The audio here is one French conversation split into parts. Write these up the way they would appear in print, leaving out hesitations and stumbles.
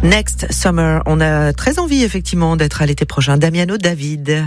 Next Summer, on a très envie effectivement d'être à l'été prochain. Damiano David.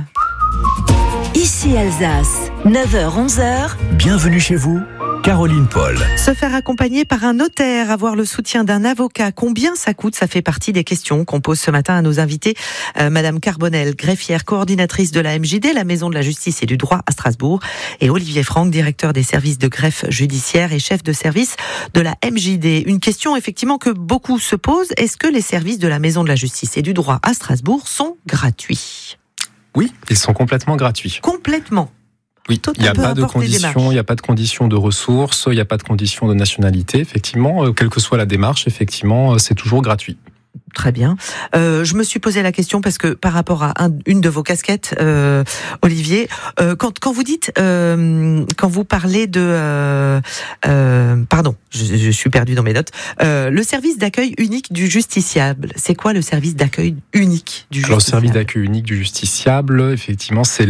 Ici Alsace, 9h-11h. Bienvenue chez vous, Caroline Paul. Se faire accompagner par un notaire, avoir le soutien d'un avocat, combien ça coûte? Ça fait partie des questions qu'on pose ce matin à nos invités. Madame Carbonel, greffière, coordinatrice de la MJD, la Maison de la Justice et du Droit à Strasbourg, et Olivier Franck, directeur des services de greffe judiciaire et chef de service de la MJD. Une question effectivement que beaucoup se posent, est-ce que les services de la Maison de la Justice et du Droit à Strasbourg sont gratuits? Oui, ils sont complètement gratuits. Complètement. Oui, il n'y a pas de conditions, il n'y a pas de conditions de ressources, il n'y a pas de conditions de nationalité. Effectivement, quelle que soit la démarche, effectivement, c'est toujours gratuit. Très bien. Je me suis posé la question parce que par rapport à une de vos casquettes, Olivier, quand vous dites, quand vous parlez de, pardon, je suis perdu dans mes notes. Le service d'accueil unique du justiciable, c'est quoi le service d'accueil unique du justiciable? Alors, le service d'accueil unique du justiciable, effectivement, c'est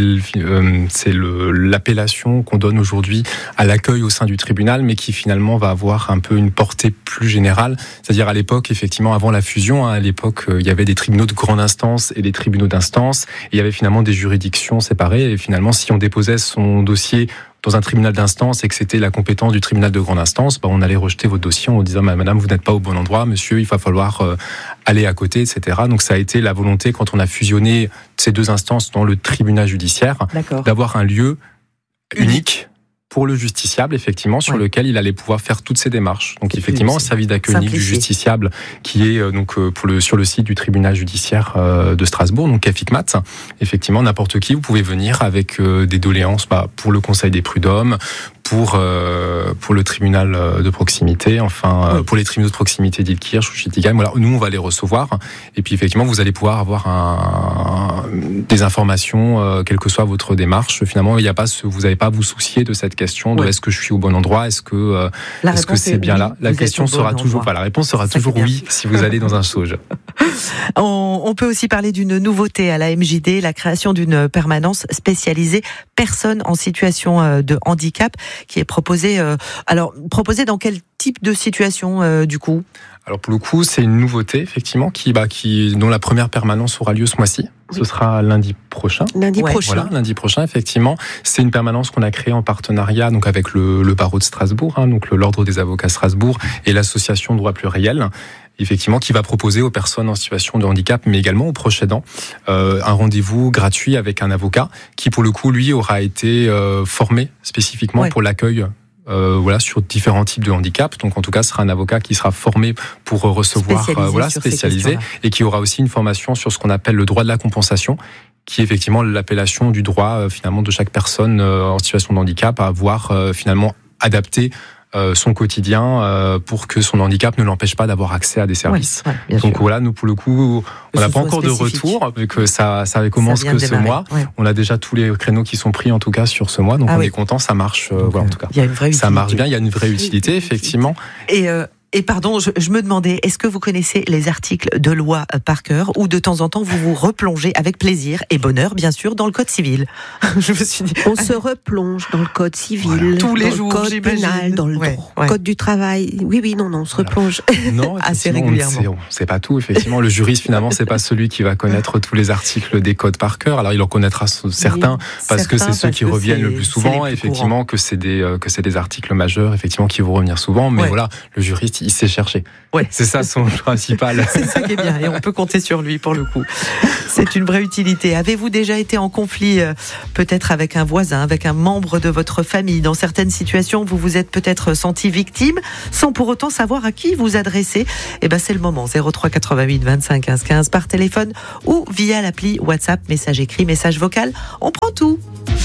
l'appellation qu'on donne aujourd'hui à l'accueil au sein du tribunal, mais qui finalement va avoir un peu une portée plus générale. C'est-à-dire à l'époque, effectivement, avant la fusion, à l'époque, il y avait des tribunaux de grande instance et des tribunaux d'instance. Et il y avait finalement des juridictions séparées. Et finalement, si on déposait son dossier dans un tribunal d'instance et que c'était la compétence du tribunal de grande instance, on allait rejeter votre dossier en disant madame, vous n'êtes pas au bon endroit, monsieur, il va falloir aller à côté, etc. Donc ça a été la volonté, quand on a fusionné ces deux instances dans le tribunal judiciaire, d'avoir un lieu unique pour le justiciable, effectivement, sur lequel il allait pouvoir faire toutes ses démarches. Donc, effectivement, un service d'accueil unique du justiciable qui est sur le site du tribunal judiciaire de Strasbourg, donc CAFICMAT. Effectivement, n'importe qui, vous pouvez venir avec des doléances pour le Conseil des prud'hommes, pour le tribunal de proximité, pour les tribunaux de proximité d'Ilkirch ou Schiltigheim. Voilà, nous, on va les recevoir. Et puis, effectivement, vous allez pouvoir avoir des informations, quelle que soit votre démarche. Finalement, vous n'avez pas à vous soucier de cette question de est-ce que je suis au bon endroit, est-ce que c'est bien là. La question sera toujours, la réponse sera toujours oui si vous allez dans un SAUJ. On peut aussi parler d'une nouveauté à la MJD, la création d'une permanence spécialisée personnes en situation de handicap qui est proposée. Alors, proposée dans quel type de situation du coup ? Alors pour le coup, c'est une nouveauté effectivement dont la première permanence aura lieu ce mois-ci. Ce sera lundi prochain. Voilà, lundi prochain, effectivement. C'est une permanence qu'on a créée en partenariat donc avec le barreau de Strasbourg, donc l'ordre des avocats Strasbourg et l'association Droit Pluriel. Effectivement, qui va proposer aux personnes en situation de handicap, mais également aux proches aidants, un rendez-vous gratuit avec un avocat qui, pour le coup, lui, aura été formé spécifiquement pour l'accueil sur différents types de handicap. Donc, en tout cas, ce sera un avocat qui sera formé pour recevoir, spécialisé, et qui aura aussi une formation sur ce qu'on appelle le droit de la compensation, qui est effectivement l'appellation du droit, finalement, de chaque personne en situation de handicap à avoir, finalement, adapté son quotidien pour que son handicap ne l'empêche pas d'avoir accès à des services. Donc voilà, nous pour le coup, on n'a pas encore de retour vu que ça commence que ce mois. On a déjà tous les créneaux qui sont pris en tout cas sur ce mois, donc on est content, ça marche. En tout cas, il y a une vraie utilité. Ça marche bien, il y a une vraie utilité effectivement. Et pardon, je me demandais, est-ce que vous connaissez les articles de loi par cœur ou de temps en temps vous vous replongez avec plaisir et bonheur, bien sûr, dans le Code civil? Je me suis dit, on se replonge dans le Code civil, tous les jours, dans le Code pénal, dans le Code du travail. On se replonge. Non, assez régulièrement. C'est pas tout, effectivement. Le juriste, finalement, c'est pas celui qui va connaître tous les articles des codes par cœur. Alors, il en connaîtra certains parce que c'est ceux qui reviennent le plus souvent. Effectivement, que c'est des articles majeurs, effectivement, qui vont revenir souvent. Mais voilà, le juriste, il sait chercher. C'est ça son principal. C'est ça qui est bien et on peut compter sur lui pour le coup. C'est une vraie utilité. Avez-vous déjà été en conflit peut-être avec un voisin, avec un membre de votre famille? Dans certaines situations, vous vous êtes peut-être senti victime sans pour autant savoir à qui vous adresser. C'est le moment. 03 88 25 15 15 par téléphone ou via l'appli WhatsApp, message écrit, message vocal. On prend tout.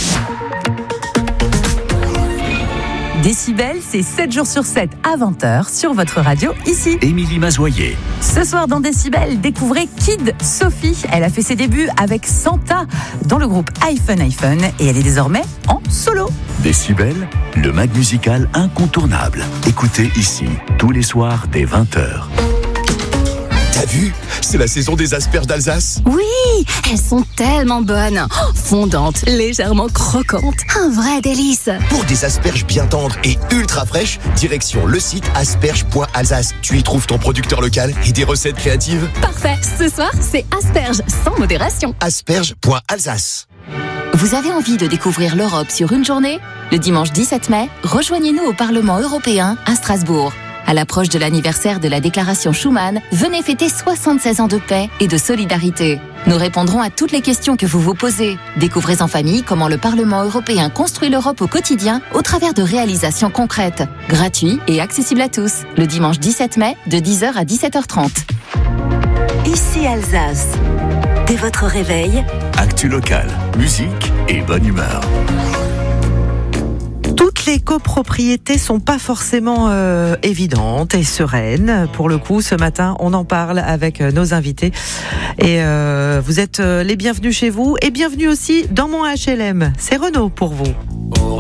Décibel, c'est 7 jours sur 7 à 20h sur votre radio ici. Émilie Mazoyer. Ce soir dans Décibel, découvrez Kid Sophie. Elle a fait ses débuts avec Santa dans le groupe iPhone et elle est désormais en solo. Décibel, le mag musical incontournable. Écoutez ici, tous les soirs dès 20h. T'as vu? C'est la saison des asperges d'Alsace. Oui, elles sont tellement bonnes. Fondantes, légèrement croquantes. Un vrai délice. Pour des asperges bien tendres et ultra fraîches, direction le site asperges.alsace. Tu y trouves ton producteur local et des recettes créatives. Parfait. Ce soir, c'est asperges sans modération. Asperges.alsace. Vous avez envie de découvrir l'Europe sur une journée? Le dimanche 17 mai, rejoignez-nous au Parlement européen à Strasbourg. À l'approche de l'anniversaire de la déclaration Schuman, venez fêter 76 ans de paix et de solidarité. Nous répondrons à toutes les questions que vous vous posez. Découvrez en famille comment le Parlement européen construit l'Europe au quotidien au travers de réalisations concrètes. Gratuit et accessible à tous. Le dimanche 17 mai, de 10h à 17h30. Ici Alsace. Dès votre réveil, actu local, musique et bonne humeur. Toutes les copropriétés sont pas forcément évidentes et sereines. Pour le coup, ce matin, on en parle avec nos invités. Et vous êtes les bienvenus chez vous et bienvenue aussi dans mon HLM. C'est Renaud pour vous.